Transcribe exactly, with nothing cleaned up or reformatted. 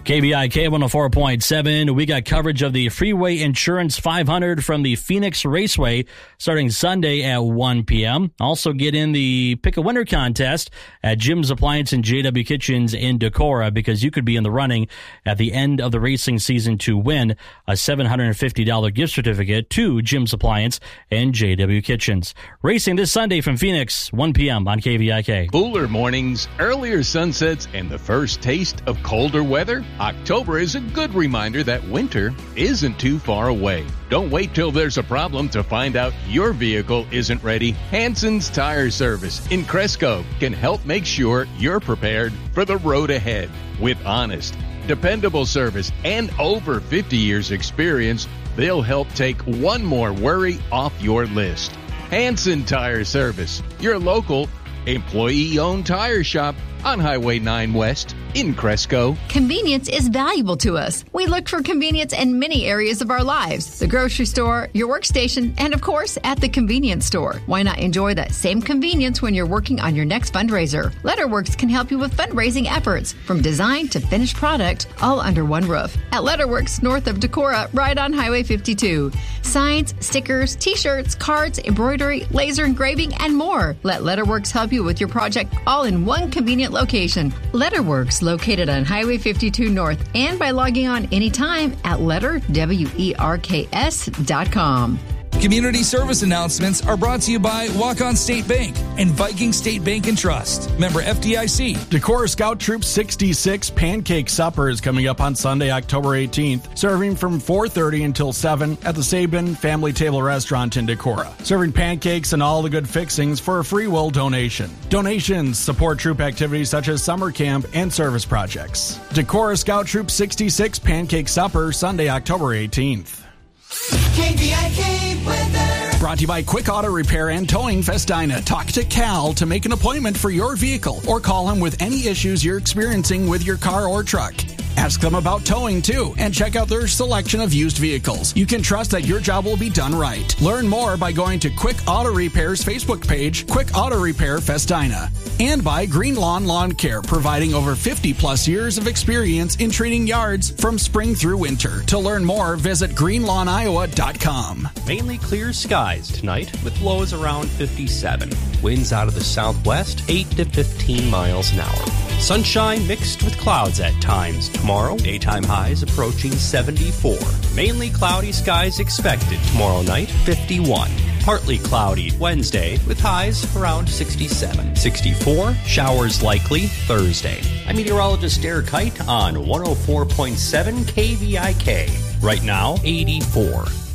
K V I K one oh four point seven. We got coverage of the Freeway Insurance five hundred from the Phoenix Raceway starting Sunday at one p.m. Also get in the Pick a Winner contest at Jim's Appliance and J W Kitchens in Decorah, because you could be in the running at the end of the racing season to win a seven hundred fifty dollars gift certificate to Jim's Appliance and J W Kitchens. Racing this Sunday from Phoenix, one p.m. on K V I K. Cooler mornings, earlier sunsets, and the first taste of colder weather? October is a good reminder that winter isn't too far away. Don't wait till there's a problem to find out your vehicle isn't ready. Hanson's Tire Service in Cresco can help make sure you're prepared for the road ahead. With honest, dependable service and over fifty years experience, they'll help take one more worry off your list. Hanson Tire Service, your local, employee-owned tire shop on Highway nine West in Cresco. Convenience is valuable to us. We look for convenience in many areas of our lives. The grocery store, your workstation, and of course, at the convenience store. Why not enjoy that same convenience when you're working on your next fundraiser? Letterworks can help you with fundraising efforts, from design to finished product, all under one roof. At Letterworks, north of Decorah, right on Highway fifty-two. Signs, stickers, t-shirts, cards, embroidery, laser engraving, and more. Let Letterworks help you with your project, all in one convenient location. Letterworks, located on Highway fifty-two North, and by logging on anytime at letter works dot com. Community service announcements are brought to you by Walk-On State Bank and Viking State Bank and Trust. Member F D I C. Decorah Scout Troop sixty-six Pancake Supper is coming up on Sunday, October eighteenth, serving from four thirty until seven at the Sabin Family Table Restaurant in Decorah. Serving pancakes and all the good fixings for a free will donation. Donations support troop activities such as summer camp and service projects. Decorah Scout Troop sixty-six Pancake Supper, Sunday, October eighteenth. K V I K weather. Brought to you by Quick Auto Repair and Towing Festina. Talk to Cal to make an appointment for your vehicle, or call him with any issues you're experiencing with your car or truck. Ask them about towing, too, and check out their selection of used vehicles. You can trust that your job will be done right. Learn more by going to Quick Auto Repair's Facebook page, Quick Auto Repair Festina. And by Green Lawn Lawn Care, providing over fifty plus years of experience in treating yards from spring through winter. To learn more, visit green lawn iowa dot com. Mainly clear skies tonight with lows around fifty-seven. Winds out of the southwest, eight to fifteen miles an hour. Sunshine mixed with clouds at times tomorrow. Daytime highs approaching seventy-four. Mainly cloudy skies expected tomorrow night, fifty-one. Partly cloudy Wednesday with highs around sixty-seven. sixty-four, showers likely Thursday. I'm meteorologist Derek Kite on one oh four point seven K V I K. Right now, eighty-four.